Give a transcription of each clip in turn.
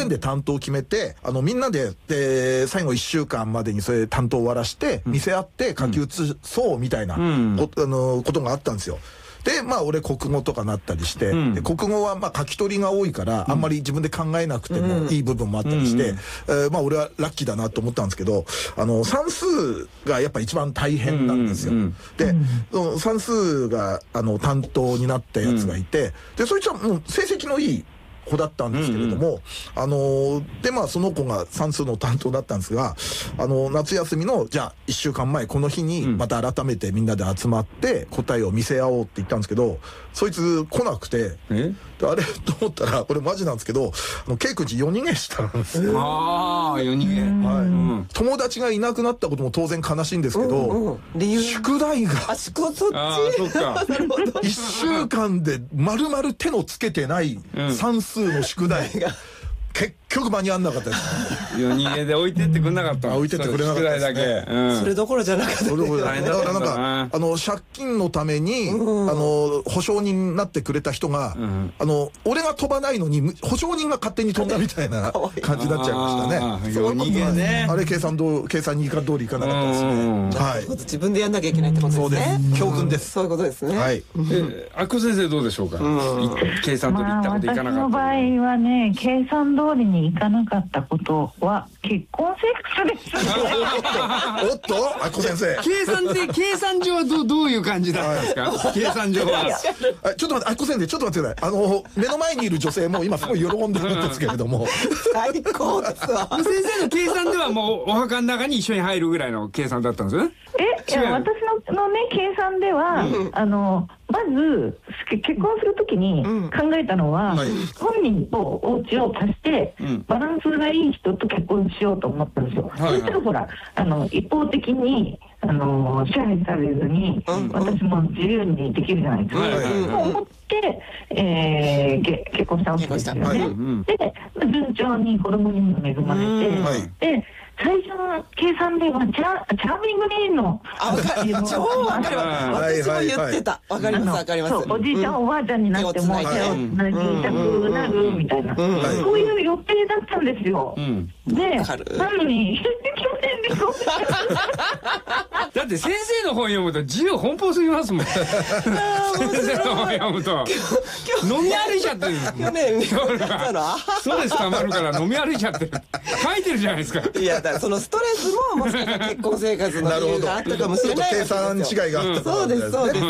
んで担当を決めて、みんなで、最後1週間までにそれ担当を終わらして、見せ合って書き写そうみたいなことがあったんですよ。で、まあ俺国語とかなったりして、で国語はまあ書き取りが多いから、あんまり自分で考えなくてもいい部分もあったりして、まあ俺はラッキーだなと思ったんですけど、算数がやっぱ一番大変なんですよ。で、算数が担当になったやつがいて、で、そいつはもう成績のいい子だったんですけれども、でまあその子が算数の担当だったんですが、夏休みのじゃあ1週間前この日にまた改めてみんなで集まって答えを見せ合おうって言ったんですけど、そいつ来なくて、あれと思ったら、これマジなんですけど、ケイ君ち夜逃げしたんですよ。 ああ、夜逃げ。 はい。友達がいなくなったことも当然悲しいんですけど、宿題が。 あ、そっち。 そっか。 1週間で丸々手のつけてない算数の宿題が結局間に合わなかったです。 夜逃げで置いてってくれなかったの。 置いてってくれなかったですね。 それどころじゃなかった。 だからなんか借金のために保証人になってくれた人が俺が飛ばないのに保証人が勝手に飛んだみたいな感じになっちゃいましたね。 夜逃げね。 あれ計算に通りいかなかったですね。はい。 自分でやんなきゃいけないってことですね。 そうです。教訓です。 そういうことですね。 はい。 あっこ先生どうでしょうか。計算通りいったこといかなかった。 私の場合はね、計算通りにいかなかったことは結婚生活です。 おっと、あっこ先生。 計算上はどういう感じだったんですか。計算上は。 ちょっと待って、あっこ先生、ちょっと待ってください。目の前にいる女性も今すごい喜んでるんですけれども。 最高ですわ。 先生の計算ではもうお墓の中に一緒に入るぐらいの計算だったんですよね。 いや、私のね、計算では、まず結婚するときに考えたのは、本人とお家を足してバランスがいい人と結婚しようと思ったんですよ。そしたらほら一方的に支配されずに私も自由にできるじゃないですか。そう思って結婚したわけですよね。で順調に子供にも恵まれて、で最初の計算ではチャーミングでいいの。 超わかります。私も言ってた。わかりますわかります。 おじいちゃんおばあちゃんになっても手をつなぎたくなるみたいな、そういう予定だったんですよ。で、なのに去年でそうだって先生の本読むと自由奔放すぎますもん。先生の本読むと飲み歩いちゃってる。 去年ストレス溜まるから飲み歩いちゃってる。書いてるじゃないですか。 いや、そのストレスももしかしたら結婚生活の理由があったかもしれない。 計算違いがあった。 そうですそうです。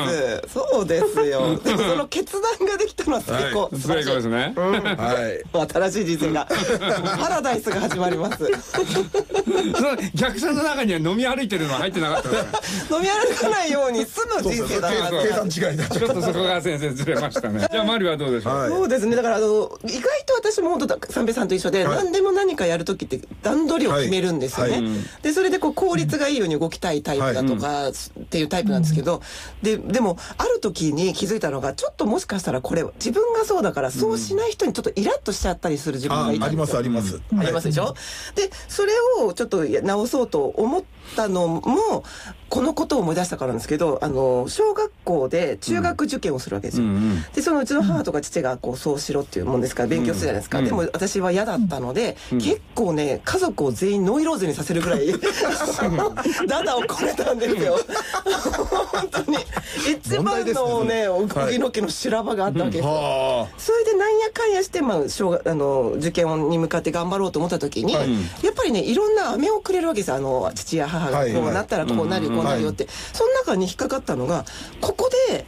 そうですよ。でもその決断ができたのは最高。 最高ですね。 はい。 新しい人生がパラダイスが始まります。 その逆算の中には飲み歩いてるのは入ってなかった。 飲み歩かないように済む人生だな。 計算違いだ。 ちょっとそこが先生ずれましたね。じゃあマリはどうでしょう。 そうですね。だから意外と私も本当三平さんと一緒で、何でも何かやるときって段取りを決めるんですよね。でそれで効率がいいように動きたいタイプだとかっていうタイプなんですけど、でもある時に気づいたのが、ちょっともしかしたらこれ自分がそうだからそうしない人にちょっとイラッとしちゃったりする自分がいたんですよ。 ありますありますでしょ。でそれをちょっと直そうと思ったのもこのことを思い出したからなんですけど、小学校で中学受験をするわけですよ。でそのうちの母とか父がそうしろっていうもんですから勉強するじゃないですか。でも私は嫌だったので、結構ね家族を全員ノイローゼにさせるぐらいダダをこねたんですよ。本当に一番のねおぎの毛の修羅場があったわけですよ。それでなんやかんやして受験に向かって頑張ろうと思った時に、やっぱりねいろんな飴をくれるわけですよ。父や母がこうなったらこうなるよこうなるよって。その中に引っかかったのが、ここで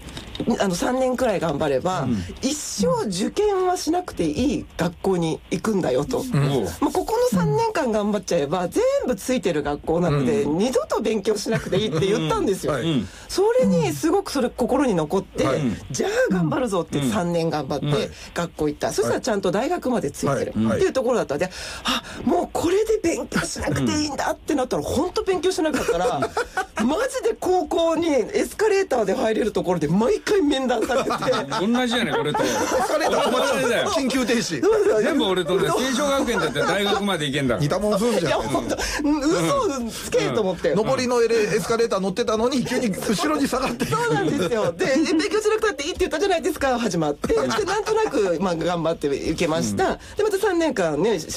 3年くらい頑張れば一生受験はしなくていい学校に行くんだよと。もうここの3年間頑張っちゃえば全部ついてる学校なので二度と勉強しなくていいって言ったんですよ。それにすごく心に残って、じゃあ頑張るぞって3年頑張って学校行った。そしたらちゃんと大学までついてるっていうところだったので、もうこれで勉強しなくていいんだってなったら本当勉強しなかったらマジで高校にエスカレーターで入れるところで毎回面談されて同じじゃない俺と。エスカレーター止まってだよ。 緊急停止。 全部俺とね、清少学園だって大学まで行けんだ。 似たもん夫婦じゃん。 いや本当嘘つけと思って。 上りのエスカレーター乗ってたのに急に後ろに下がって。 そうなんですよ。で勉強しなくたっていいって言ったじゃないですか始まって、でなんとなく頑張っていけました。でまた3年間ね